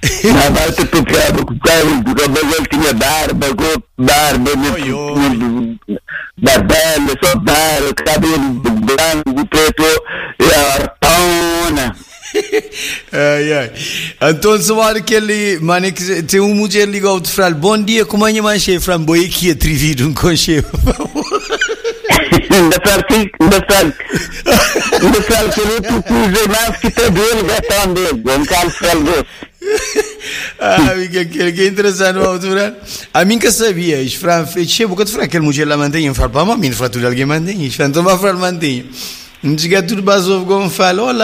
Na volta tocava com o carro, mas ele tinha barba, barbela, só barba, cabelo branco, preto, e a tona. Ai. Então, se hora que ele, mano, que tem mulher ligou de fral, bom dia, como é que man chefe, fram, boi que é trivido, com chefe. Ainda falo que ele precisa mais que todo ele gastando dele, um carro fraldoso. Que é interessante, altura. A mim que sabia, isso, fram, chefe, porque tu fral, aquele mulher lá mantém, fral, para mim, fratura alguém mantém, isso, então vai fral mantém. Não diga tudo basou, como fala, olá.